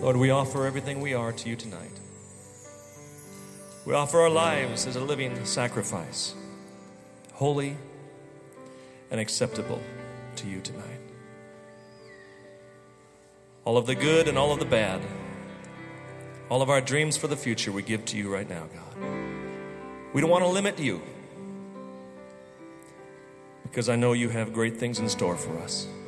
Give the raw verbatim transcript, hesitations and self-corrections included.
Lord, we offer everything we are to you tonight. We offer our lives as a living sacrifice, holy and acceptable to you tonight. All of the good and all of the bad, all of our dreams for the future, we give to you right now, God. We don't want to limit you, because I know you have great things in store for us.